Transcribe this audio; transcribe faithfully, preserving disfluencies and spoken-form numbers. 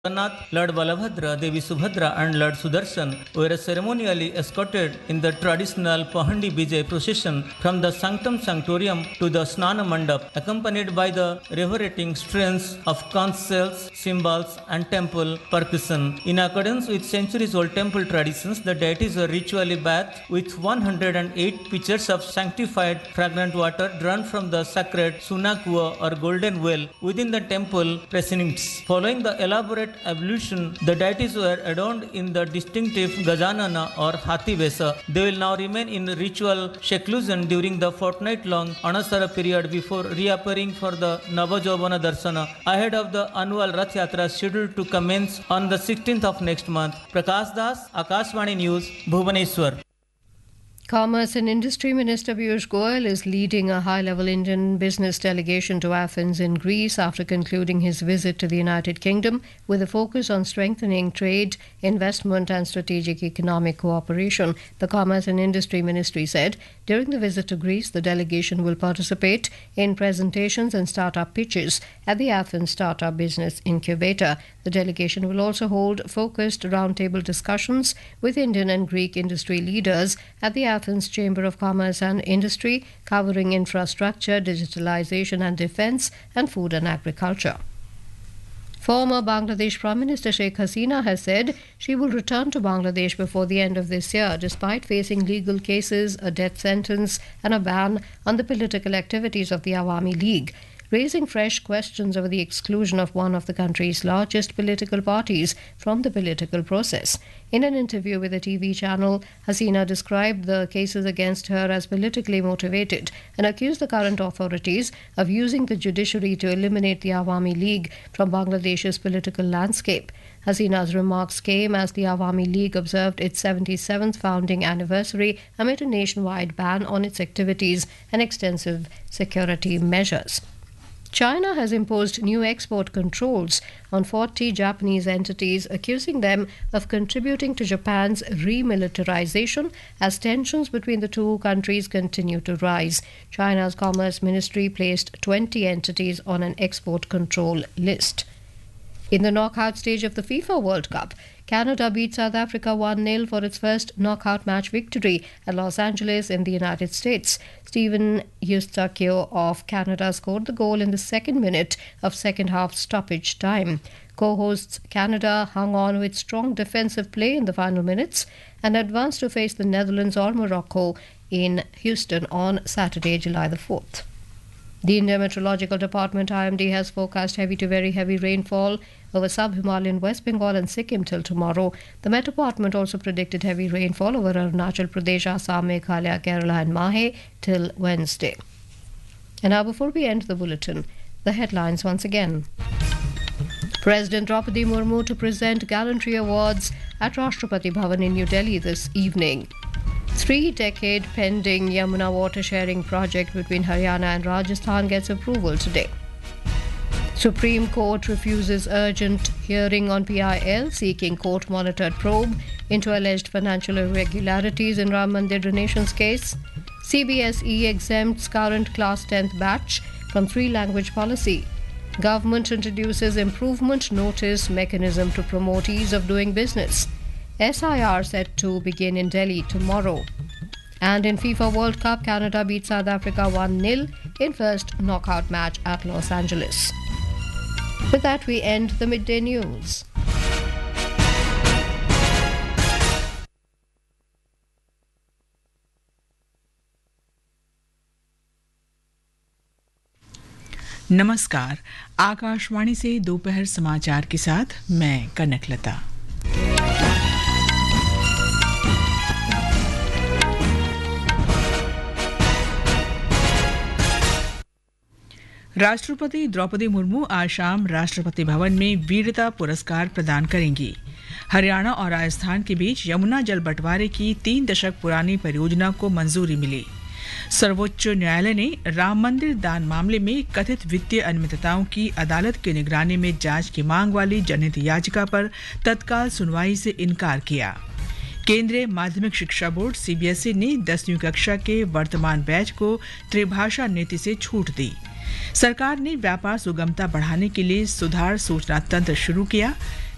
Jagannath, Lord Balabhadra, Devi Subhadra and Lord Sudarshan were ceremonially escorted in the traditional Pahandi Bijay procession from the Sanctum Sanctorium to the Snana Mandap, accompanied by the reverberating strains of conch shells, cymbals and temple percussion. In accordance with centuries-old temple traditions, the deities were ritually bathed with one hundred eight pitchers of sanctified fragrant water drawn from the sacred Sunakua or golden well within the temple precincts. Following the elaborate ablution, the deities were adorned in the distinctive Gajanana or Hathi Vesa. They will now remain in ritual seclusion during the fortnight-long Anasara period before reappearing for the Navajovana Darsana ahead of the annual Rath Yatra scheduled to commence on the sixteenth of next month. Prakash Das, Akashvani News, Bhubaneswar. Commerce and Industry Minister Piyush Goyal is leading a high-level Indian business delegation to Athens in Greece after concluding his visit to the United Kingdom with a focus on strengthening trade, investment and strategic economic cooperation. The Commerce and Industry Ministry said during the visit to Greece, the delegation will participate in presentations and startup pitches at the Athens Startup Business Incubator. The delegation will also hold focused roundtable discussions with Indian and Greek industry leaders at the Athens Chamber of Commerce and Industry, covering infrastructure, digitalization and defense, and food and agriculture. Former Bangladesh Prime Minister Sheikh Hasina has said she will return to Bangladesh before the end of this year, despite facing legal cases, a death sentence, and a ban on the political activities of the Awami League, raising fresh questions over the exclusion of one of the country's largest political parties from the political process. In an interview with a T V channel, Hasina described the cases against her as politically motivated and accused the current authorities of using the judiciary to eliminate the Awami League from Bangladesh's political landscape. Hasina's remarks came as the Awami League observed its seventy-seventh founding anniversary amid a nationwide ban on its activities and extensive security measures. China has imposed new export controls on forty Japanese entities, accusing them of contributing to Japan's remilitarization as tensions between the two countries continue to rise. China's Commerce Ministry placed twenty entities on an export control list. In the knockout stage of the FIFA World Cup, Canada beat South Africa one nil for its first knockout match victory at Los Angeles in the United States. Stephen Eustachio of Canada scored the goal in the second minute of second half stoppage time. Co-hosts Canada hung on with strong defensive play in the final minutes and advanced to face the Netherlands or Morocco in Houston on Saturday, July the fourth. The Indian Meteorological Department I M D has forecast heavy to very heavy rainfall over sub-Himalayan West Bengal and Sikkim till tomorrow. The Met Department also predicted heavy rainfall over Arunachal Pradesh, Assam, Meghalaya, Kerala and Mahe till Wednesday. And now before we end the bulletin, the headlines once again. President Draupadi Murmu to present gallantry awards at Rashtrapati Bhavan in New Delhi this evening. Three-decade pending Yamuna water sharing project between Haryana and Rajasthan gets approval today. Supreme Court refuses urgent hearing on P I L, seeking court-monitored probe into alleged financial irregularities in Ram Mandir donations case. C B S E exempts current class tenth batch from three-language policy. Government introduces improvement notice mechanism to promote ease of doing business. S I R set to begin in Delhi tomorrow. And in FIFA World Cup, Canada beat South Africa one nil in first knockout match at Los Angeles. With that, we end the midday news. नमस्कार, आकाशवाणी से दोपहर समाचार के साथ मैं कनकलता। राष्ट्रपति द्रौपदी मुर्मू आज शाम राष्ट्रपति भवन में वीरता पुरस्कार प्रदान करेंगी। हरियाणा और राजस्थान के बीच यमुना जल बंटवारे की तीन दशक पुरानी परियोजना को मंजूरी मिली। सर्वोच्च न्यायालय ने राम मंदिर दान मामले में कथित वित्तीय अनियमितताओं की अदालत की निगरानी में जांच की मांग वाली जनहित याचिका पर तत्काल सुनवाई से इनकार किया। केंद्रीय माध्यमिक शिक्षा board C B S E ने दसवीं कक्षा के वर्तमान बैच को त्रिभाषा नीति से छूट दी। सरकार ने व्यापार सुगमता बढ़ाने के लिए सुधार सूचना तंत्र शुरू किया।